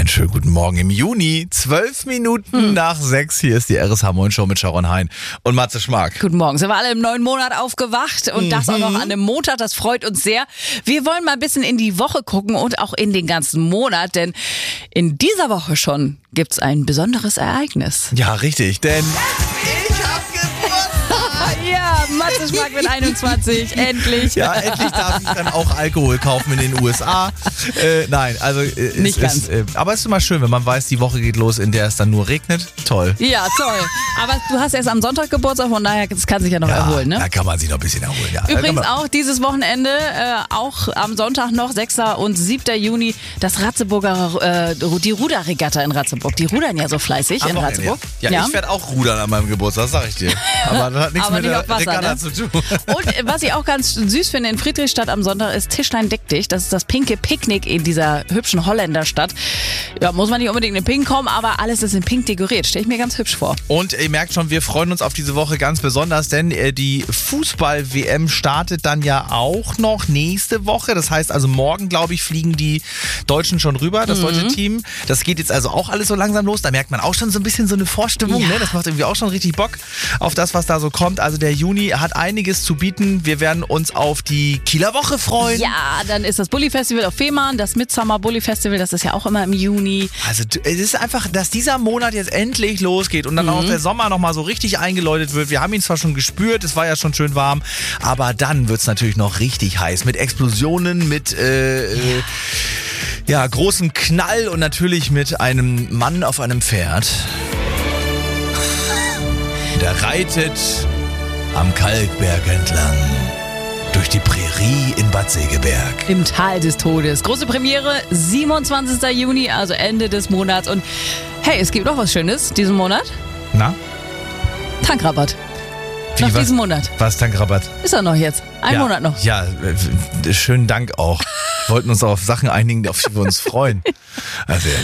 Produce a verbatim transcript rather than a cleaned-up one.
schönen guten Morgen im Juni. Zwölf Minuten hm. nach sechs. Hier ist die R S H-Moin-Show mit Sharon Hein und Matze Schmack. Guten Morgen. Sind wir alle im neuen Monat aufgewacht und mhm. das auch noch an einem Montag. Das freut uns sehr. Wir wollen mal ein bisschen in die Woche gucken und auch in den ganzen Monat, denn in dieser Woche schon gibt's ein besonderes Ereignis. Ja, richtig, denn ich hab Geburtstag. Ja, Matze Schmack mit einundzwanzig. Endlich. Ja, endlich darf ich dann auch Alkohol kaufen in den U S A. Äh, nein, also äh, nicht es ganz. Ist, äh, aber es ist immer schön, wenn man weiß, die Woche geht los, in der es dann nur regnet. Toll. Ja, toll. Aber du hast erst am Sonntag Geburtstag, von daher das kann sich ja noch ja, erholen, ne? Da kann man sich noch ein bisschen erholen, ja. Übrigens auch dieses Wochenende, äh, auch am Sonntag noch, sechster und siebter Juni, das Ratzeburger, äh, die Ruderregatta in Ratzeburg. Die rudern ja so fleißig am in Wochenende, Ratzeburg. Ja, ja, ich werde auch rudern an meinem Geburtstag, das sag ich dir. Aber das hat nichts Aber mit nicht der auf Wasser, Regatta ne? zu tun. Und was ich auch ganz süß finde, in Friedrichstadt am Sonntag ist Tischlein deck dich. Das ist das pinke Picknick in dieser hübschen Holländerstadt. Ja, muss man nicht unbedingt in Pink kommen, aber alles ist in Pink dekoriert. Stelle ich mir ganz hübsch vor. Und ihr merkt schon, wir freuen uns auf diese Woche ganz besonders, denn äh, die Fußball-W M startet dann ja auch noch nächste Woche. Das heißt also morgen, glaube ich, fliegen die Deutschen schon rüber, das deutsche Mhm. Team. Das geht jetzt also auch alles so langsam los. Da merkt man auch schon so ein bisschen so eine Vorstimmung. Ja. Ne? Das macht irgendwie auch schon richtig Bock auf das, was da so kommt. Also der Juni hat einiges zu bieten. Wir werden uns auf die Kieler Woche freuen. Ja, dann ist das Bulli Festival auf Fehmarn, das Midsummer Bulli Festival, das ist ja auch immer im Juni. Also es ist einfach, dass dieser Monat jetzt endlich losgeht und dann Mhm. auch der Sommer nochmal so richtig eingeläutet wird. Wir haben ihn zwar schon gespürt, es war ja schon schön warm, aber dann wird es natürlich noch richtig heiß. Mit Explosionen, mit äh, ja. Äh, ja, großem Knall und natürlich mit einem Mann auf einem Pferd. Der reitet am Kalkberg entlang. Durch die Prärie in Bad Segeberg. Im Tal des Todes. Große Premiere, siebenundzwanzigster Juni, also Ende des Monats. Und hey, es gibt noch was Schönes diesen Monat. Na? Tankrabatt. Wie, Noch was, diesen Monat. Was, Tankrabatt? Ist er noch jetzt. Ein ja, Monat noch. Ja, äh, schönen Dank auch. Wir wollten uns auf Sachen einigen, auf die wir uns freuen. Also